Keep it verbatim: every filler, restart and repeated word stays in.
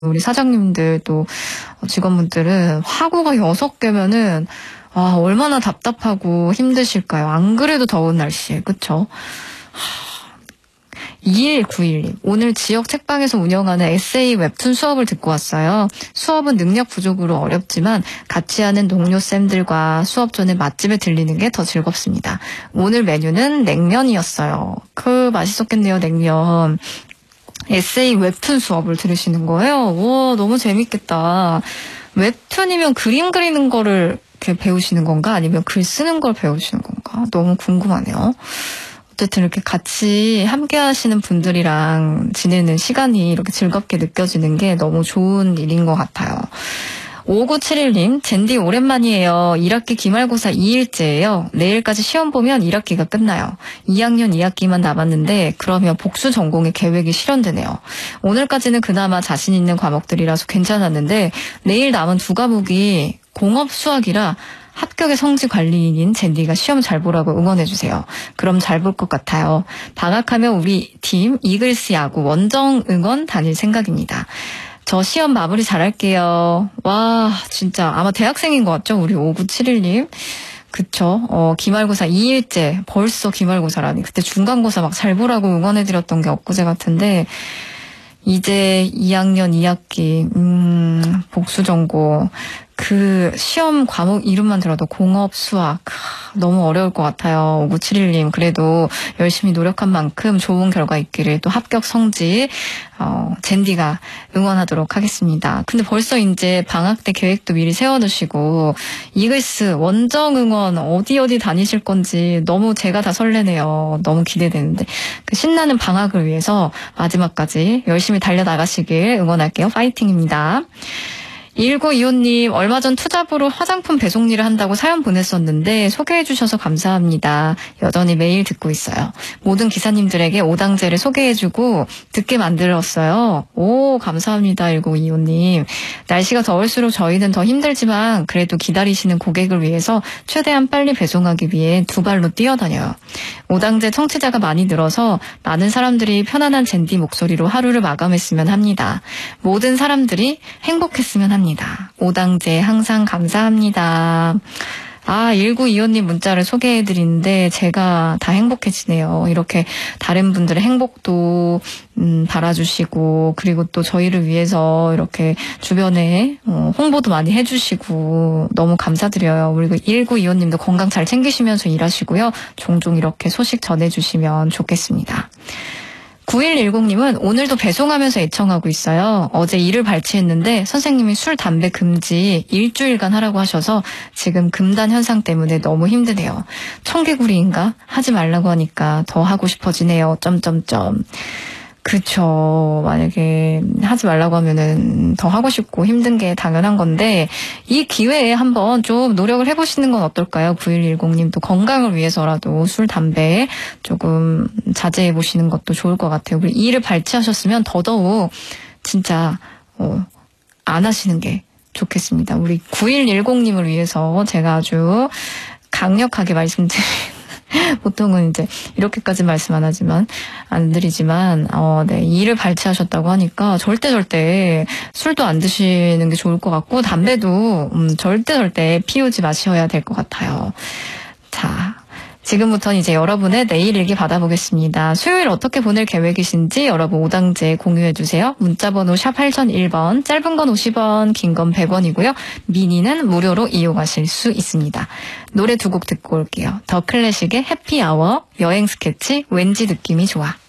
우리 사장님들 또 직원분들은 화구가 여섯 개면은 아, 얼마나 답답하고 힘드실까요? 안 그래도 더운 날씨에, 그쵸? 이일구일님, 오늘 지역 책방에서 운영하는 에세이 웹툰 수업을 듣고 왔어요. 수업은 능력 부족으로 어렵지만 같이 하는 동료쌤들과 수업 전에 맛집에 들리는 게 더 즐겁습니다. 오늘 메뉴는 냉면이었어요. 그 맛있었겠네요, 냉면. 에세이 웹툰 수업을 들으시는 거예요? 와, 너무 재밌겠다. 웹툰이면 그림 그리는 거를 이렇게 배우시는 건가? 아니면 글 쓰는 걸 배우시는 건가? 너무 궁금하네요. 어쨌든 이렇게 같이 함께 하시는 분들이랑 지내는 시간이 이렇게 즐겁게 느껴지는 게 너무 좋은 일인 것 같아요. 오구칠일님, 젠디 오랜만이에요. 일 학기 기말고사 이 일째예요. 내일까지 시험 보면 일 학기가 끝나요. 이 학년 이 학기만 남았는데 그러면 복수 전공의 계획이 실현되네요. 오늘까지는 그나마 자신 있는 과목들이라서 괜찮았는데 내일 남은 두 과목이 공업 수학이라 합격의 성지 관리인인 젠디가 시험 잘 보라고 응원해주세요. 그럼 잘 볼 것 같아요. 방학하면 우리 팀 이글스 야구 원정 응원 다닐 생각입니다. 저 시험 마무리 잘할게요. 와, 진짜 아마 대학생인 것 같죠? 우리 오구칠일님. 그쵸. 어, 기말고사 이 일째. 벌써 기말고사라니. 그때 중간고사 막 잘 보라고 응원해드렸던 게 엊그제 같은데 이제 이 학년 이 학기 음, 복수전공. 그 시험 과목 이름만 들어도 공업, 수학 너무 어려울 것 같아요. 오구칠일님 그래도 열심히 노력한 만큼 좋은 결과 있기를 또 합격 성지 어, 젠디가 응원하도록 하겠습니다. 근데 벌써 이제 방학 때 계획도 미리 세워두시고 이글스 원정 응원 어디 어디 다니실 건지 너무 제가 다 설레네요. 너무 기대되는데 그 신나는 방학을 위해서 마지막까지 열심히 달려나가시길 응원할게요. 파이팅입니다. 일구이오님, 얼마 전 투잡으로 화장품 배송 일을 한다고 사연 보냈었는데 소개해 주셔서 감사합니다. 여전히 매일 듣고 있어요. 모든 기사님들에게 오당제를 소개해주고 듣게 만들었어요. 오, 감사합니다. 일구이오님. 날씨가 더울수록 저희는 더 힘들지만 그래도 기다리시는 고객을 위해서 최대한 빨리 배송하기 위해 두 발로 뛰어다녀요. 오당제 청취자가 많이 늘어서 많은 사람들이 편안한 젠디 목소리로 하루를 마감했으면 합니다. 모든 사람들이 행복했으면 합니다. 오당제 항상 감사합니다. 아, 일구이오님 문자를 소개해드리는데 제가 다 행복해지네요. 이렇게 다른 분들의 행복도 음, 달아주시고 그리고 또 저희를 위해서 이렇게 주변에 어, 홍보도 많이 해주시고 너무 감사드려요. 그리고 일구이오님도 건강 잘 챙기시면서 일하시고요. 종종 이렇게 소식 전해주시면 좋겠습니다. 구일일공님은 오늘도 배송하면서 애청하고 있어요. 어제 일을 발치했는데 선생님이 술, 담배 금지 일주일간 하라고 하셔서 지금 금단 현상 때문에 너무 힘드네요. 청개구리인가? 하지 말라고 하니까 더 하고 싶어지네요. 점점점. 그쵸. 만약에 하지 말라고 하면은 더 하고 싶고 힘든 게 당연한 건데 이 기회에 한번 좀 노력을 해보시는 건 어떨까요? 구일일공님도 건강을 위해서라도 술, 담배 조금 자제해 보시는 것도 좋을 것 같아요. 우리 이 일을 발치하셨으면 더더욱 진짜 어, 안 하시는 게 좋겠습니다. 우리 구일일공님을 위해서 제가 아주 강력하게 말씀드립니다. 보통은 이제 이렇게까지 말씀 안 하지만 안 드리지만 어, 네, 일을 발치하셨다고 하니까 절대 절대 술도 안 드시는 게 좋을 것 같고 담배도 음, 절대 절대 피우지 마셔야 될 것 같아요. 자, 지금부터는 이제 여러분의 내일 일기 받아보겠습니다. 수요일 어떻게 보낼 계획이신지 여러분 오당제 공유해주세요. 문자번호 샵 팔공공일 번, 짧은 건 오십 원, 긴 건 백 원이고요. 미니는 무료로 이용하실 수 있습니다. 노래 두 곡 듣고 올게요. 더 클래식의 해피아워, 여행 스케치, 왠지 느낌이 좋아.